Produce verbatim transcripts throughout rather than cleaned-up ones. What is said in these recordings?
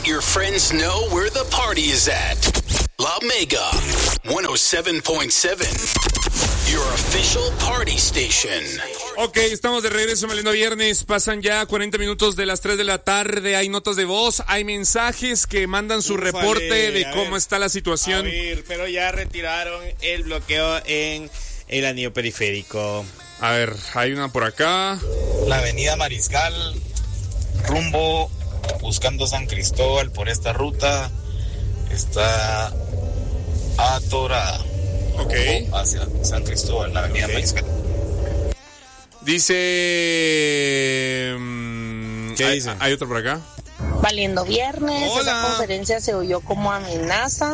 let your friends know where the party is at. La Mega one oh seven point seven, your official party station. Ok, estamos de regreso, Valiendo Viernes. Pasan ya cuarenta minutos de las tres de la tarde. Hay notas de voz, hay mensajes que mandan su Ufale, reporte de cómo ver, está la situación. A ver, pero ya retiraron el bloqueo en el anillo periférico. A ver, hay una por acá. La avenida Mariscal, rumbo buscando San Cristóbal por esta ruta, está atorada. Ok. Hacia San Cristóbal, la avenida Okay. Mariscal. Dice... mm, ¿Qué hay, dice? Hay otro por acá. Valiendo Viernes, Hola. esa conferencia se oyó como amenaza.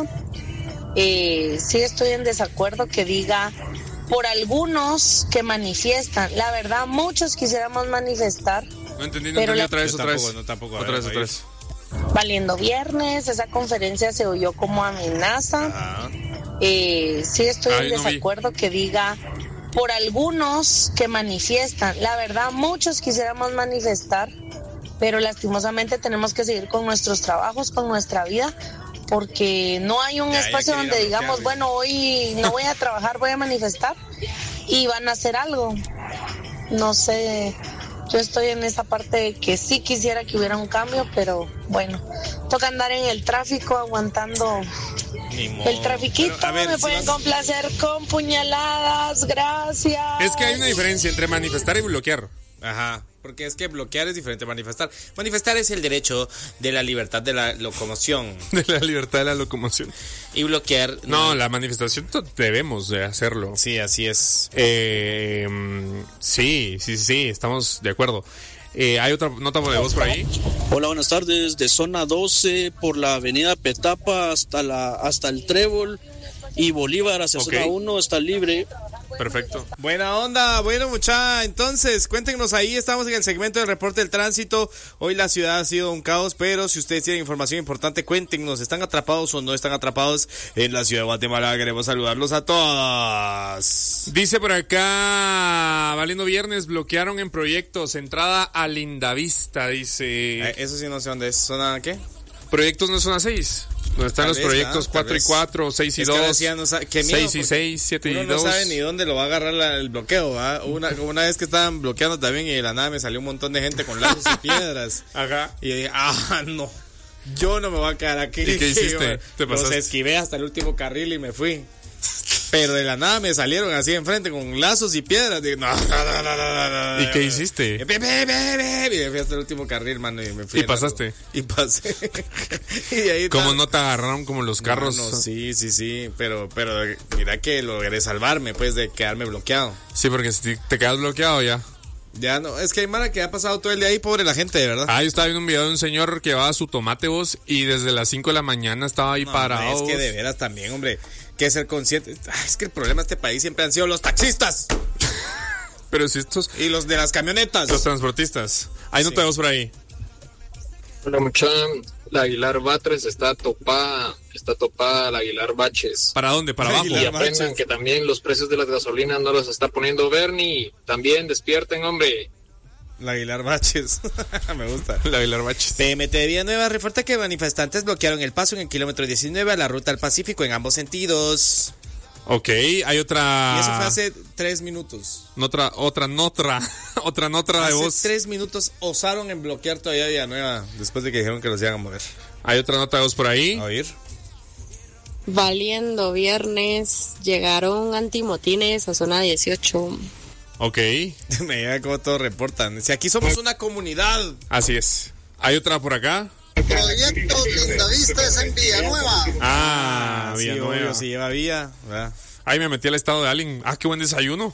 Eh, sí estoy en desacuerdo que diga por algunos que manifiestan. La verdad, muchos quisiéramos manifestar. No entendí, no Pero entendí. la- Otra vez, Yo otra vez. tampoco, no, tampoco. A Otra ver, vez, otra a vez. Valiendo Viernes, esa conferencia se oyó como amenaza. Ajá. Eh, sí estoy Ay, en no vi. desacuerdo que diga por algunos que manifiestan. La verdad, muchos quisiéramos manifestar, pero lastimosamente tenemos que seguir con nuestros trabajos, con nuestra vida, porque no hay un Ya, ya espacio quiere ir donde a digamos, bloquear, bueno, hoy no voy a trabajar, voy a manifestar y van a hacer algo. No sé, yo estoy en esa parte de que sí quisiera que hubiera un cambio, pero bueno, toca andar en el tráfico aguantando Ni modo. el trafiquito. Pero, a ver, me si pueden vas- complacer con puñaladas, gracias. Es que hay una diferencia entre manifestar y bloquear. Ajá, porque es que bloquear es diferente a manifestar. Manifestar es el derecho de la libertad de la locomoción. De la libertad de la locomoción. Y bloquear... No, la manifestación to- debemos de hacerlo. Sí, así es. Eh, mm, sí, sí, sí, estamos de acuerdo. Eh, ¿Hay otra nota de voz por ahí? Hola, buenas tardes. De zona doce por la avenida Petapa hasta la hasta el Trébol y Bolívar hacia Ok. zona uno está libre. Perfecto. Buena onda, bueno mucha, entonces cuéntenos ahí, estamos en el segmento del reporte del tránsito. Hoy la ciudad ha sido un caos, pero si ustedes tienen información importante, cuéntenos, ¿están atrapados o no están atrapados en la ciudad de Guatemala? Queremos saludarlos a todos. Dice por acá, Valiendo Viernes, bloquearon en proyectos, entrada a Lindavista, dice. Eh, eso sí no sé dónde es, ¿zona qué? Proyectos no son a seis, donde están Tal los vez, proyectos ah, tal cuatro y vez. cuatro, seis y Es que ahora dos, sí ya no sabe- qué miedo, seis y porque seis, siete y Uno no dos. sabe ni dónde lo va a agarrar la- el bloqueo, ¿va? Una, una vez que estaban bloqueando también y de la nada me salió un montón de gente con lazos y piedras. Ajá. Y yo dije, ah, no, yo no me voy a quedar aquí. ¿Y qué hiciste? Yo, ¿Te los pasaste? esquivé hasta el último carril y me fui. Pero de la nada me salieron así enfrente con lazos y piedras. Digo, no, no, no, no, no, no, ¿Y no. qué hiciste? Y ve, ve, ve, ve, y me fui hasta el último carril, mano, y me fui. ¿Y pasaste? Y pasé. Y de ahí Como estaba- no te agarraron como los carros. no, no, sí, sí, sí, pero, pero mira que logré salvarme, pues, de quedarme bloqueado. Sí, porque si te quedas bloqueado ya. Ya no, es que hay mara que ha pasado todo el día ahí, pobre la gente, de verdad. Ah, yo estaba viendo un video de un señor que llevaba su tomate vos y desde las cinco de la mañana estaba ahí No, parado. es que vos. de veras también, hombre, que ser consciente. Ah, es que el problema de este país siempre han sido los taxistas Pero si estos, y los de las camionetas. los transportistas. Hay Sí. nota de voz por ahí. Hola mucha, la Aguilar Batres está topada, está topada la Aguilar Baches. ¿Para dónde? ¿Para abajo? Aguilar. Y aprendan que también los precios de las gasolinas no los está poniendo Bernie. También despierten, hombre. La Aguilar Baches. Me gusta. La Aguilar Baches. P M T de Villanueva reporta que manifestantes bloquearon el paso en el kilómetro diecinueve a la ruta al Pacífico en ambos sentidos. Ok, hay otra. Y eso fue hace tres minutos. Otra, otra notra. Otra notra de Hace voz. tres minutos osaron en bloquear todavía Villanueva después de que dijeron que los iban a mover. Hay otra nota de voz por ahí. A oír. Valiendo Viernes, llegaron antimotines a zona dieciocho. Ok, Me llega como todos reportan. Si aquí somos una comunidad. así es. Hay otra por acá. Proyecto Lindavista es en Villanueva. Ah, sí, Villanueva. obvio, si lleva vía. ¿verdad? Ahí me metí al estado de alguien. Ah, qué buen desayuno.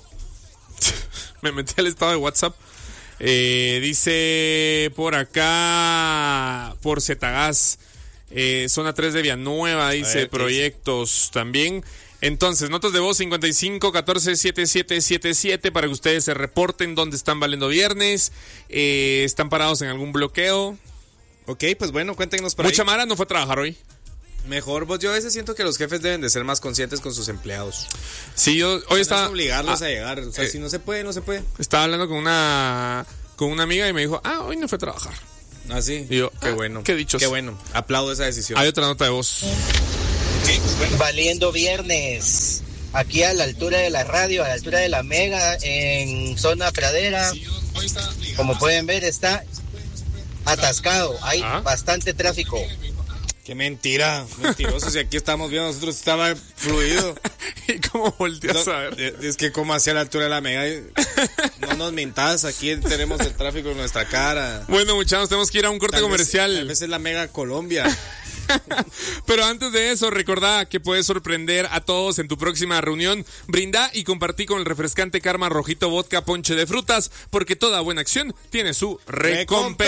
Me metí al estado de WhatsApp. Eh, dice por acá, por Zetagas, eh, zona tres de Villanueva, dice ver, ¿qué proyectos también. Entonces, notas de voz cincuenta y cinco catorce setenta y siete setenta y siete para que ustedes se reporten dónde están Valiendo Viernes. Eh, ¿Están parados en algún bloqueo? Ok, pues bueno, cuéntenos por Mucha ahí. Mara no fue a trabajar hoy. Mejor, pues yo a veces siento que los jefes deben de ser más conscientes con sus empleados. Sí, yo hoy No estaba es obligarlos ah, a llegar. O sea, eh, si no se puede, no se puede. Estaba hablando con una con una amiga y me dijo, ah, hoy no fue a trabajar. ¿Ah, sí? Y yo, qué ah, bueno. Qué dichos. Qué bueno. Aplaudo esa decisión. Hay otra nota de voz. Valiendo viernes. Aquí a la altura de la radio, a la altura de la Mega, en zona Pradera. Como pueden ver, está atascado. Hay ¿Ah? bastante tráfico. Qué mentira, mentiroso. Si aquí estamos viendo, nosotros estaba fluido. ¿Y cómo volteas no, a ver? Es que como hacia la altura de la Mega. No nos mintas, aquí tenemos el tráfico en nuestra cara. Bueno, muchachos, tenemos que ir a un corte tal comercial. Vez, tal vez es la Mega Colombia. Pero antes de eso, recordá que puedes sorprender a todos en tu próxima reunión. Brindá y compartí con el refrescante Karma Rojito Vodka Ponche de Frutas, porque toda buena acción tiene su recompensa.